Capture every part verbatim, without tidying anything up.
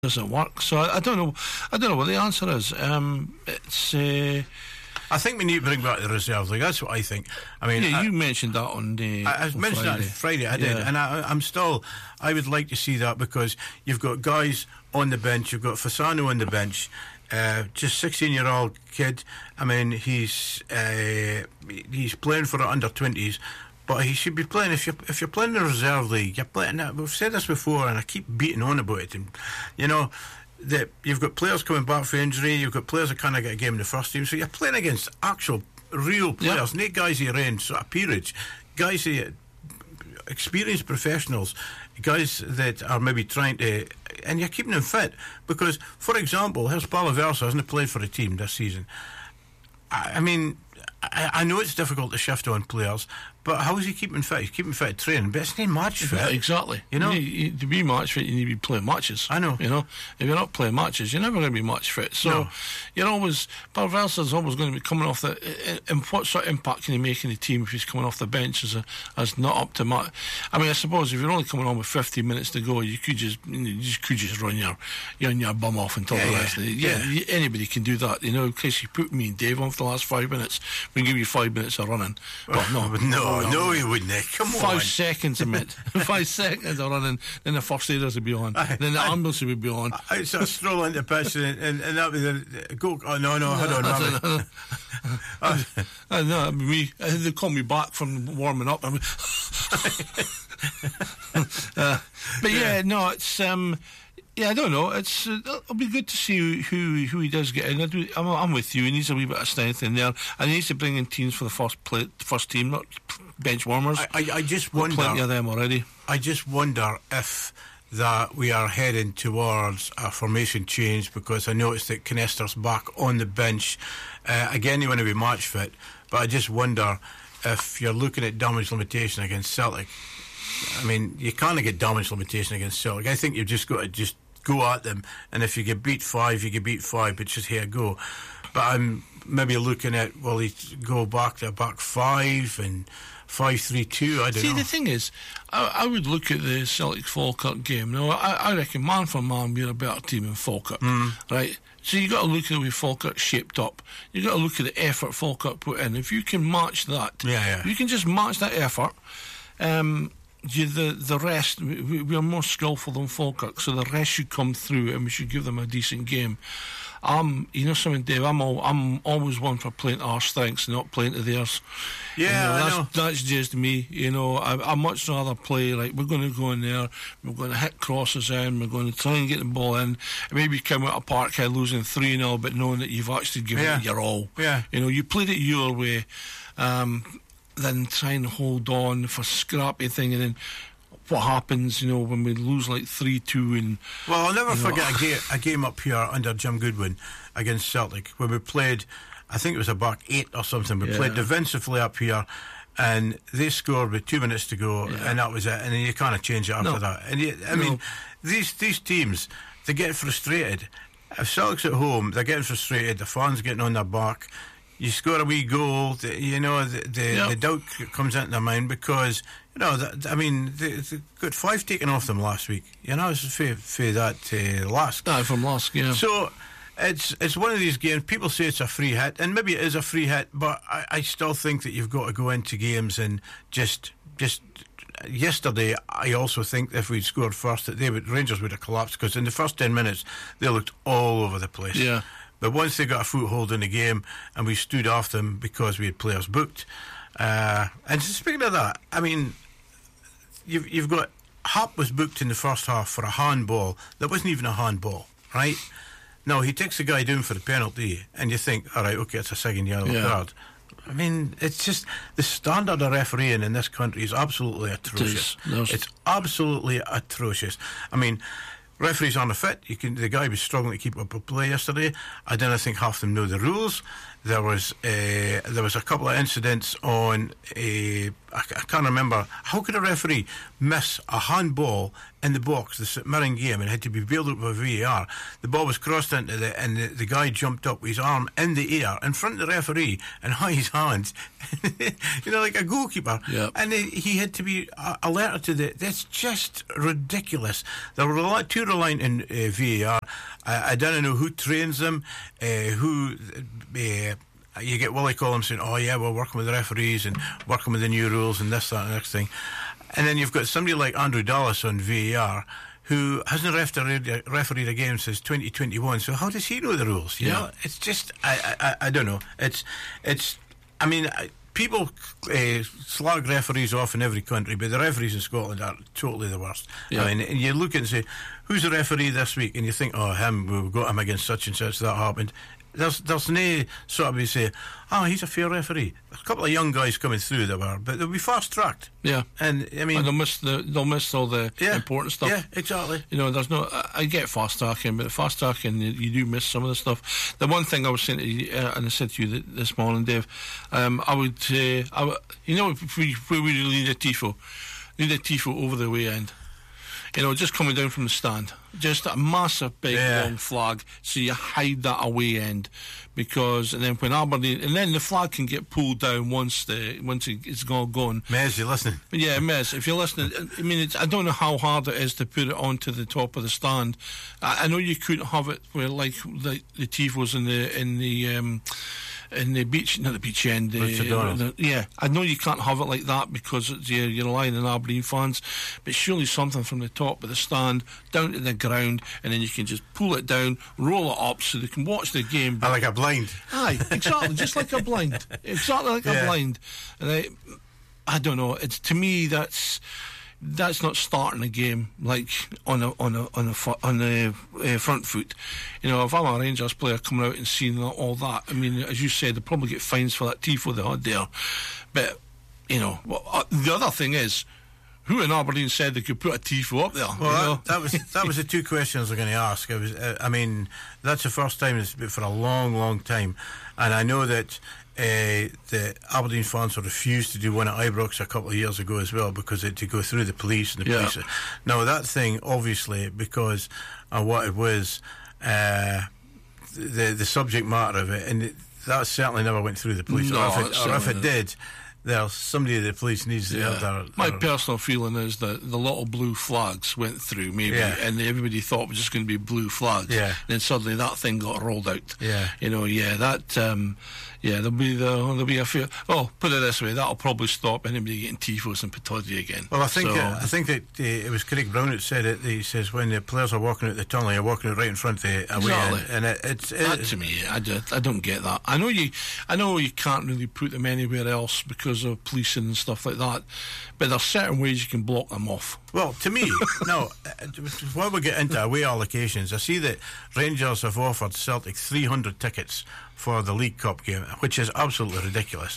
doesn't work. So I, I don't know. I don't know what the answer is. Um, it's. Uh, I think we need to bring back the reserve league. That's what I think. I mean, yeah, I, you mentioned that on the. I, I on mentioned Friday. that on Friday. I did, yeah. and I, I'm still. I would like to see that because you've got guys on the bench. You've got Fasano on the bench. Uh, just sixteen-year-old kid. I mean, he's uh, he's playing for the under twenties. But he should be playing. If you're if you're playing the reserve league, you're playing. We've said this before, and I keep beating on about it. And you know that you've got players coming back for injury. You've got players that can't get a game in the first team. So you're playing against actual, real players, yep. Not guys who are in sort of peerage, guys who experienced professionals, guys that are maybe trying to, and you're keeping them fit. Because, for example, here's Palaversa hasn't played for the team this season. I, I mean. I, I know it's difficult to shift on players, but how is he keeping fit? He's keeping fit at training, but it's not match fit. Yeah, exactly. You know, you need, you, to be match fit, you need to be playing matches. I know. You know, if you're not playing matches, you're never going to be match fit. So no. you're always Palaversa's always going to be coming off the. And what sort of impact can he make in the team if he's coming off the bench as a, as not up to match? I mean, I suppose if you're only coming on with fifteen minutes to go, you could just you just could just run your you run your bum off until yeah, the yeah. rest of the yeah, yeah. Anybody can do that. You know, in case you put me and Dave on for the last five minutes, we can give you five minutes of running. Well, no, no, no, no, you wouldn't. Come five on. Five seconds a minute. Five seconds of running, then the first aiders would be on. I, then the I, ambulance would be on. I sort of stroll into the pitch and, and, and that was the go. Oh, no, no, hold on. No, I, I know, I mean, we, they call me back from warming up. I mean, uh, but yeah, yeah, no, it's. Um, Yeah, I don't know. It's uh, it'll be good to see who who he does get in. I do, I'm, I'm with you. He needs a wee bit of strength in there, and he needs to bring in teams for the first play, first team, not bench warmers. I, I, I just wonder. Plenty of them already. I just wonder if that we are heading towards a formation change, because I noticed that Knester's back on the bench uh, again. He want to be match fit, but I just wonder if you're looking at damage limitation against Celtic. I mean, you can't get damage limitation against Celtic. I think you've just got to just go at them, and if you get beat five, you get beat five, but just here go. But I'm maybe looking at, well, he go back to back five and five three two. I don't See, know. See, the thing is, I, I would look at the Celtic Falkirk game. Now, I, I reckon man for man, we're a better team in Falkirk, mm. right? So you got to look at the way Falkirk shaped up. You got to look at the effort Falkirk put in. If you can match that, yeah, yeah. you can just match that effort. Um, You, the the rest, we, we are more skillful than Falkirk, so the rest should come through, and we should give them a decent game. Um, you know something, Dave? I'm all, I'm always one for playing to our strengths, not playing to theirs. Yeah, you know, I that's, know. That's just me. You know, I, I much rather play like we're going to go in there, we're going to hit crosses in, we're going to try and get the ball in, and maybe come out of Parkhead losing three nil, but knowing that you've actually given yeah. it your all. Yeah, you know, you played it your way. Um, then try and hold on for scrappy thing, and then what happens, you know, when we lose like three two and... Well, I'll never forget know. a, game, a game up here under Jim Goodwin against Celtic, when we played, I think it was a back eight or something, we yeah. played defensively up here, and they scored with two minutes to go, yeah. and that was it, and then you kind of change it after no. that. And you, I no. mean, these these teams, they get frustrated. If Celtic's at home, they're getting frustrated, the fans getting on their back. You score a wee goal, the, you know, the the, yep. the doubt comes into their mind, because, you know, the, I mean, they, they got five taken off them last week. You know, it's for, for that uh, Lask. No, from Lask, yeah. So it's it's one of these games. People say it's a free hit, and maybe it is a free hit, but I, I still think that you've got to go into games and just just. Yesterday, I also think if we'd scored first, that they would Rangers would have collapsed, because in the first ten minutes they looked all over the place. Yeah. But once they got a foothold in the game, and we stood off them because we had players booked. Uh, and speaking of that, I mean, you've, you've got Hap was booked in the first half for a handball that wasn't even a handball, right? No, he takes the guy down for the penalty, and you think, all right, okay, it's a second yellow yeah. card. I mean, it's just the standard of refereeing in this country is absolutely atrocious. It is. It's absolutely atrocious. I mean, referees aren't fit. You can. The guy was struggling to keep up a play yesterday. I don't think half of them know the rules. There was uh, there was a couple of incidents on uh, I, I can't remember. How could a referee miss a handball in the box, the St Mirren game, and had to be bailed out by V A R? The ball was crossed into the, and the, the guy jumped up with his arm in the air in front of the referee and high his hands, you know, like a goalkeeper. Yep. And he, he had to be uh, alerted to the. That's just ridiculous. They were a lot too reliant in uh, V A R. I, I don't know who trains them, uh, who. Uh, You get Willie Collins saying, "Oh yeah, we're working with the referees and working with the new rules and this, that, and the next thing," and then you've got somebody like Andrew Dallas on V A R who hasn't refereed, refereed a game since twenty twenty-one. So how does he know the rules? You Yeah. know, it's just I, I I don't know. It's it's I mean. I, People uh, slag referees off in every country, but the referees in Scotland are totally the worst. Yeah. I mean, and you look and say, "Who's the referee this week?" And you think, "Oh, him. We've got him against such and such. That happened." There's there's no sort of you say, "Oh, he's a fair referee." There's a couple of young guys coming through that were, but they'll be fast tracked. Yeah. And I mean, And they'll miss the they'll miss all the yeah, important stuff. Yeah, exactly. You know, there's no. I, I get fast tracking, but fast tracking, you, you do miss some of the stuff. The one thing I was saying to you, uh, and I said to you th- this morning, Dave, um, I would, uh, I w- you know, if we, where we need a tifo, need a tifo over the way end. You know, just coming down from the stand, just a massive big Yeah. long flag, so you hide that away end, because and then when Aberdeen, and then the flag can get pulled down once the once it, it's gone gone. Mez, you listening? Yeah, Mez, if you're listening, I mean, it's, I don't know how hard it is to put it onto the top of the stand. I, I know you couldn't have it where like the, the tifos in the in the. Um, in the beach, not the beach end. Richard Uh, Donald. the, yeah, I know you can't have it like that because it's, you're, you're relying on Aberdeen fans, but surely something from the top of the stand down to the ground, and then you can just pull it down, roll it up so they can watch the game. I like a blind. Aye, exactly, just like a blind, exactly like Yeah. a blind. And I, I don't know. It's to me that's. That's not starting a game like on a on a on a fu- on a uh, front foot. You know, if I'm a Rangers player coming out and seeing all that, I mean, as you said, they'll probably get fines for that tifo they had there. But you know, well, uh, the other thing is, who in Aberdeen said they could put a tifo up there? Well, you know? that, that was that was the two questions I was going to ask. I was, uh, I mean, that's the first time it's been for a long, long time, and I know that. Uh, the Aberdeen fans refused to do one at Ibrox a couple of years ago as well because it had to go through the police and the Yeah. police. Now that thing, obviously, because of what it was, uh, the the subject matter of it, and it, that certainly never went through the police. No, or if it it, or if certainly it did, there's somebody the police needs to. Yeah. Their, My their, personal feeling is that the little blue flags went through, maybe, Yeah. and everybody thought it was just going to be blue flags. Yeah. And then suddenly that thing got rolled out. Yeah. You know, yeah, that, um, yeah, there'll be the, there'll be a few. Oh, put it this way, that'll probably stop anybody getting tifos and Pataudi again. Well, I think So, uh, I think that uh, it was Craig Brown that said it. He says when the players are walking out the tunnel, you're walking out right in front of the away Exactly. end, and it, it's that it, to me, I, just, I don't get that. I know you, I know you can't really put them anywhere else because of policing and stuff like that, but there's certain ways you can block them off. Well, to me, no. uh, When we get into away allocations, I see that Rangers have offered Celtic three hundred tickets for the League Cup game, which is absolutely ridiculous.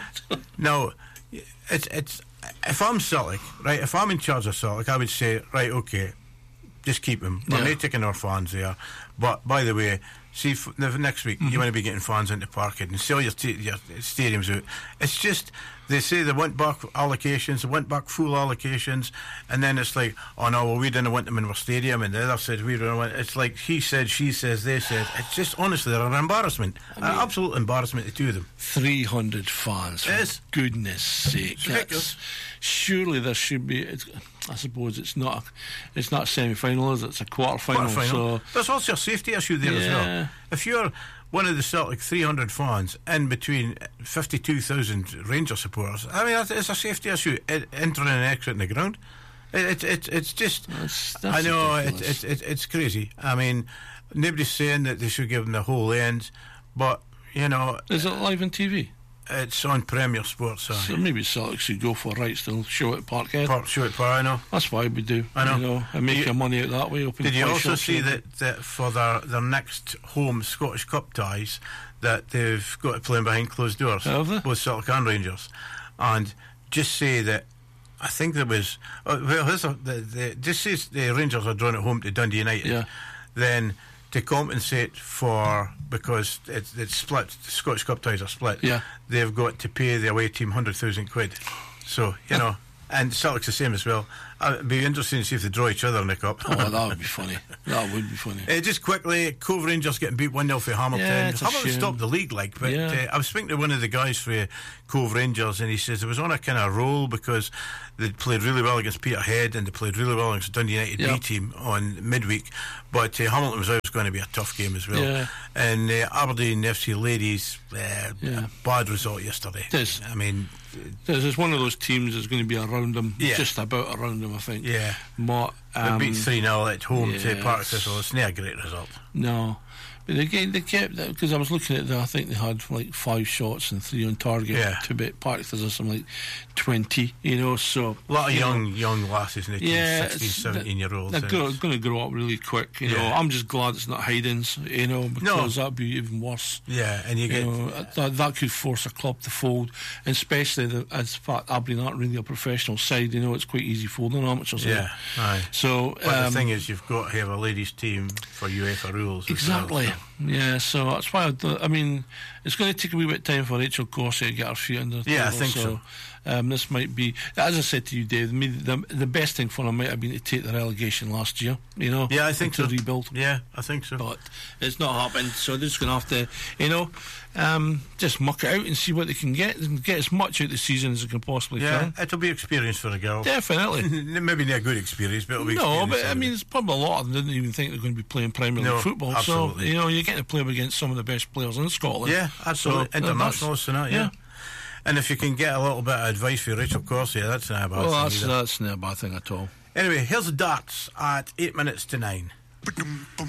Now, it's it's if I'm Celtic, right? If I'm in charge of Celtic, I would say, right, okay, just keep them. We're Yeah. not taking our fans there. But by the way, see, f- the next week Mm-hmm. you want to be getting fans into Parkhead and sell your, t- your stadiums out. It's just they say they want back allocations, they want back full allocations, and then it's like, oh no, well we didn't want them in our stadium, and the other said we didn't want. It's like he said, she says, they said. It's just honestly they're an embarrassment, an absolute embarrassment, the two of them. three hundred fans, for Yes. goodness sake. It's ridiculous. That's- surely there should be, it's, I suppose it's not a, it's not a semi-final, is it? It's a quarter-final. Quarter-final. So, There's also a safety issue there as Yeah. well. If you're one of the Celtic three hundred fans in between fifty-two thousand Ranger supporters, I mean, it's a safety issue, it, entering and exiting the ground. It, it, it, it's just, That's- that's I know, it, ridiculous. it, it, it's crazy. I mean, nobody's saying that they should give them the whole end, but, you know, is it live on T V? it's on Premier Sports. So So maybe Celtic should go for rights to show it at Parkhead. Park, show it, I know. That's why we do. I know. You know, and make You- your money out that way. Open Did you play also shops see and- that, that for their, their next home Scottish Cup ties that they've got to play behind closed doors, Have they? both Celtic and Rangers, and just say that I think there was oh, well, here's a, the, the, just say the Rangers are drawn at home to Dundee United, Yeah. then to compensate for because it's, it's split, the Scottish Cup ties are split. Yeah. They've got to pay the away team hundred thousand quid. So, you know, and Celtic's the same as well. Uh, it'd be interesting to see if they draw each other in the cup. Oh, that would be funny. That would be funny. Uh, just quickly, Cove Rangers getting beat one nil for Hamilton. Yeah, it's a Hamilton shame. stopped the league, like, but Yeah. uh, I was speaking to one of the guys for Cove Rangers, and he says it was on a kind of roll because they played really well against Peterhead and they played really well against Dundee United Yeah. B team on midweek, but uh, Hamilton was always going to be a tough game as well. Yeah. And uh, Aberdeen F C Ladies, uh, Yeah. bad result yesterday. It is. I mean, There's it's one of those teams that's going to be around them, Yeah. just about around them, I think. yeah, But, they um, beat three nil at home to yeah, Park it's- Thistle. It's not a great result. No. But they, get, they kept that, because I was looking at that, I think they had like five shots and three on target. Yeah. To beat Park Thistle, something like twenty, you know, so. A lot of you know, young young lasses in the team, Yeah, sixteen, it's- seventeen year olds. They're going to grow up really quick, you know. Yeah. I'm just glad it's not Haydens, you know, because that'd be even worse. Yeah, and you You get know, that, that could force a club to fold, and especially the, as fact Aberdeen aren't really a professional side. You know, it's quite easy folding amateurs. yeah, aye. So, But um, the thing is, you've got to have a ladies' team for UEFA rules. as exactly. well, so. Yeah, so that's why I, do, I mean, it's going to take a wee bit of time for Rachel Corsie to get her feet under the Yeah, I table. think so. Um, this might be, as I said to you, Dave. The, the, the best thing for them might have been to take the relegation last year. You know, Yeah, I think to so. rebuild. Yeah, I think so. But it's not happened, so they're just going to have to, you know, um, just muck it out and see what they can get and get as much out of the season as they can possibly Yeah, can. it'll be experience for the girls. Definitely. Maybe not a good experience, but it'll be No, experience but I anyway. mean, it's probably a lot of them didn't even think they're going to be playing Premier League No, football. absolutely. So, you know, you're getting to play up against some of the best players in Scotland. Yeah, absolutely. So, Internationalists and that, yeah. yeah. And if you can get a little bit of advice for Rachel Corsie, that's not a bad Well, thing that's, either. that's not a bad thing at all. Anyway, here's the darts at eight minutes to nine.